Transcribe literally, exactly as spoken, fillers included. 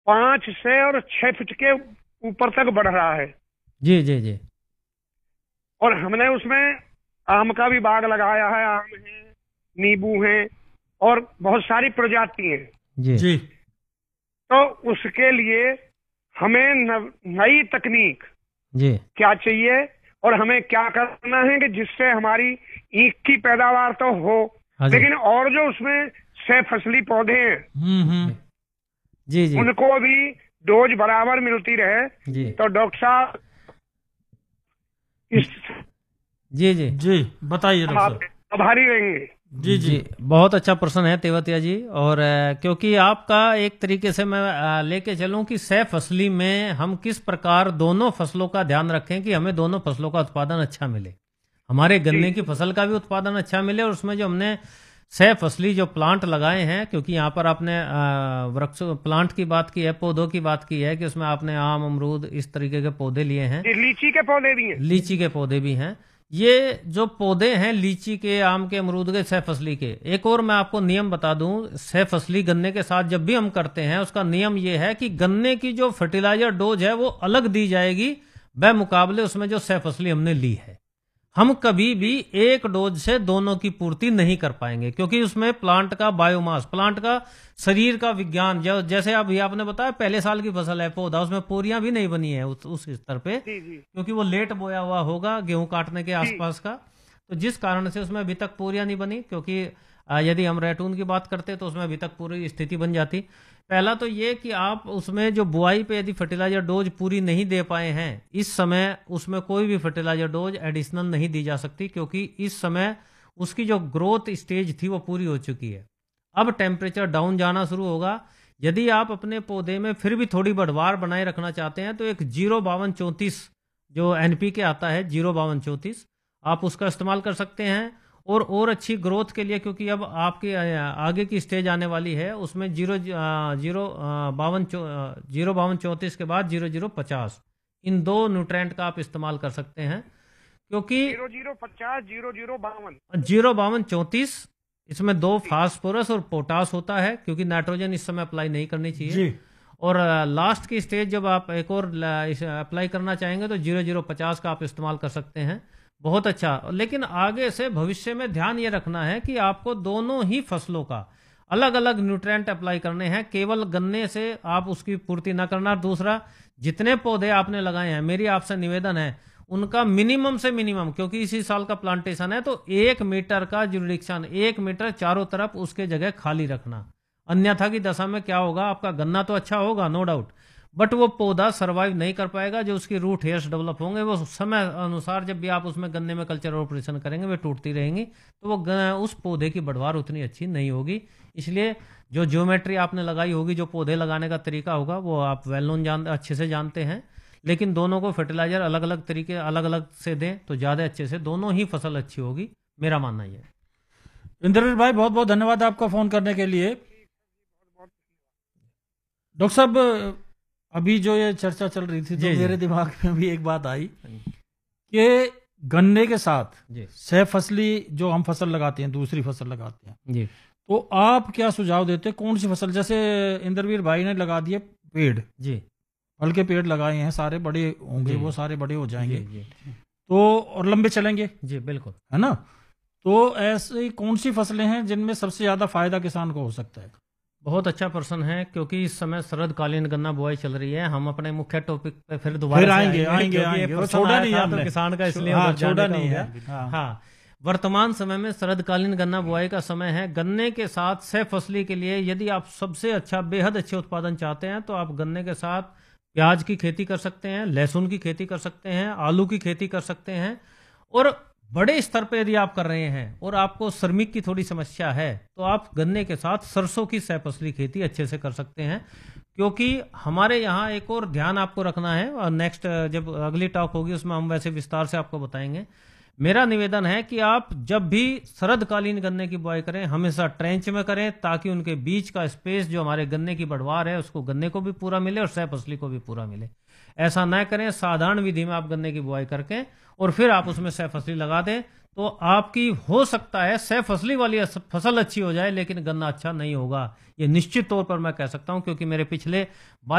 पांच से और छह फीट के ऊपर तक बढ़ रहा है। जी जी जी और हमने उसमें आम का भी बाग लगाया है, आम है, नींबू है और बहुत सारी प्रजाति हैं। जी जी तो उसके लिए हमें नव- नई तकनीक जी क्या चाहिए और हमें क्या करना है कि जिससे हमारी ईख की पैदावार तो हो, हाँ जी लेकिन और जो उसमें से फसली पौधे हैं हम्म हम्म जी जी उनको भी डोज बराबर मिलती रहे। जी तो डॉक्टर साहब इस जी जी जी बताइए डॉक्टर आप साहब। आभारी रहेंगे। जी जी जी बहुत अच्छा प्रश्न है तेवतिया जी। और अ, क्योंकि आपका एक तरीके से मैं अ, लेके चलूं कि सह फसली में हम किस प्रकार दोनों फसलों का ध्यान रखें कि हमें दोनों फसलों का उत्पादन अच्छा मिले, हमारे गन्ने की फसल का भी उत्पादन अच्छा मिले, और उसमें जो हमने सह फसली जो प्लांट लगाए हैं, क्योंकि यहाँ पर आपने अ, वृक्ष प्लांट की बात की है, पौधों की बात की है कि उसमें आपने आम अमरूद इस तरीके के पौधे लिए हैं, जी, लीची के पौधे भी हैं। लीची के पौधे भी हैं। ये जो पौधे हैं लीची के, आम के, अमरूद के, सहफसली के, एक और मैं आपको नियम बता दूं, सहफसली गन्ने के साथ जब भी हम करते हैं उसका नियम ये है कि गन्ने की जो फर्टिलाइजर डोज है वो अलग दी जाएगी बेमुकाबले उसमें जो सहफसली हमने ली है। हम कभी भी एक डोज से दोनों की पूर्ति नहीं कर पाएंगे, क्योंकि उसमें प्लांट का बायोमास, प्लांट का शरीर का विज्ञान, जो जैसे अभी आपने बताया पहले साल की फसल है पौधा, उसमें पोरियां भी नहीं बनी है उस, उस स्तर पे, जी जी क्योंकि वो लेट बोया हुआ होगा गेहूं काटने के जी आसपास का। तो जिस कारण से उसमें अभी तक पोरियां नहीं बनी, क्योंकि आ, यदि हम रैटून की बात करते तो उसमें अभी तक पूरी स्थिति बन जाती। पहला तो ये कि आप उसमें जो बुआई पे यदि फर्टिलाइजर डोज पूरी नहीं दे पाए हैं, इस समय उसमें कोई भी फर्टिलाइजर डोज एडिशनल नहीं दी जा सकती, क्योंकि इस समय उसकी जो ग्रोथ स्टेज थी वो पूरी हो चुकी है। अब टेम्परेचर डाउन जाना शुरू होगा। यदि आप अपने पौधे में फिर भी थोड़ी बढ़वार बनाए रखना चाहते हैं तो एक जीरो बावन चौंतीस जो एनपीके आता है, जीरो बावन चौंतीस, आप उसका इस्तेमाल कर सकते हैं। और और अच्छी ग्रोथ के लिए, क्योंकि अब आपके आगे की स्टेज आने वाली है, उसमें जीरो जीरो बावन जीरो बावन चौंतीस के बाद जीरो जीरो पचास, इन दो न्यूट्रेंट का आप इस्तेमाल कर सकते हैं। क्योंकि जीरो जीरो पचास जीरो जीरो बावन जीरो बावन चौंतीस, इसमें दो फास्फोरस और पोटास होता है, क्योंकि नाइट्रोजन इस समय अप्लाई नहीं करनी चाहिए। जी और लास्ट की स्टेज जब आप एक और अप्लाई करना चाहेंगे तो जीरो जीरो पचास का आप इस्तेमाल कर सकते हैं। बहुत अच्छा। लेकिन आगे से भविष्य में ध्यान ये रखना है कि आपको दोनों ही फसलों का अलग अलग न्यूट्रिएंट अप्लाई करने हैं, केवल गन्ने से आप उसकी पूर्ति ना करना। दूसरा, जितने पौधे आपने लगाए हैं, मेरी आपसे निवेदन है उनका मिनिमम से मिनिमम, क्योंकि इसी साल का प्लांटेशन है, तो एक मीटर का जुरिडिक्शन, एक मीटर चारों तरफ उसके जगह खाली रखना। अन्यथा की दशा में क्या होगा, आपका गन्ना तो अच्छा होगा नो डाउट, बट वो पौधा सरवाइव नहीं कर पाएगा। जो उसकी रूट हेयर्स डेवलप होंगे वो समय अनुसार जब भी आप उसमें गन्ने में कल्चर ऑपरेशन करेंगे वे टूटती रहेंगी, तो वो ग- उस पौधे की बढ़वार उतनी अच्छी नहीं होगी। इसलिए जो ज्योमेट्री आपने लगाई होगी, जो पौधे लगाने का तरीका होगा, वो आप वेल नोन जान अच्छे से जानते हैं। लेकिन दोनों को फर्टिलाइजर अलग अलग तरीके अलग अलग से दें तो ज़्यादा अच्छे से दोनों ही फसल अच्छी होगी, मेरा मानना ये है। इंद्रवीर भाई बहुत बहुत धन्यवाद आपका फोन करने के लिए। डॉक्टर साहब, अभी जो ये चर्चा चल रही थी तो जी, जी। मेरे दिमाग में भी एक बात आई कि गन्ने के साथ जी सह फसली जो हम फसल लगाते हैं, दूसरी फसल लगाते हैं, जी तो आप क्या सुझाव देते हैं? कौन सी फसल, जैसे इंद्रवीर भाई ने लगा दिए पेड़, जी फल के पेड़ लगाए हैं, सारे बड़े होंगे, जी। वो सारे बड़े हो जाएंगे जी जी तो, और लंबे चलेंगे, जी बिल्कुल। है ना? तो ऐसी कौन सी फसलें हैं जिनमें सबसे ज्यादा फायदा किसान को हो सकता है? बहुत अच्छा प्रश्न है, क्योंकि इस समय शरदकालीन गन्ना बुआई चल रही है। हम अपने मुख्य टॉपिक पे फिर दोबारा फिर से आएंगे आएंगे क्योंकि ये आएंगे, वो प्रश्न छोड़ा आया नहीं था है तो हमने। किसान का, इसलिए हाँ, उधर जाने छोड़ा का नहीं हो है। गया। हाँ। हाँ, वर्तमान समय में शरदकालीन गन्ना बुआई का समय है। गन्ने के साथ सह फसली के लिए यदि आप सबसे अच्छा, बेहद अच्छे उत्पादन चाहते हैं तो आप गन्ने के साथ प्याज की खेती कर सकते हैं, लहसुन की खेती कर सकते हैं, आलू की खेती कर सकते हैं। और बड़े स्तर पर यदि आप कर रहे हैं और आपको श्रमिक की थोड़ी समस्या है तो आप गन्ने के साथ सरसों की सह फसली खेती अच्छे से कर सकते हैं। क्योंकि हमारे यहाँ एक और ध्यान आपको रखना है, और नेक्स्ट जब अगली टॉक होगी उसमें हम वैसे विस्तार से आपको बताएंगे। मेरा निवेदन है कि आप जब भी शरदकालीन गन्ने की बुआई करें हमेशा ट्रेंच में करें, ताकि उनके बीच का स्पेस जो हमारे गन्ने की बढ़वार है उसको गन्ने को भी पूरा मिले और सह फसली को भी पूरा मिले। ऐसा न करें साधारण विधि में आप गन्ने की बुआई करके और फिर आप उसमें सह फसली लगा दें, तो आपकी हो सकता है सह फसली वाली फसल अच्छी हो जाए लेकिन गन्ना अच्छा नहीं होगा। ये निश्चित तौर पर मैं कह सकता हूं, क्योंकि मेरे पिछले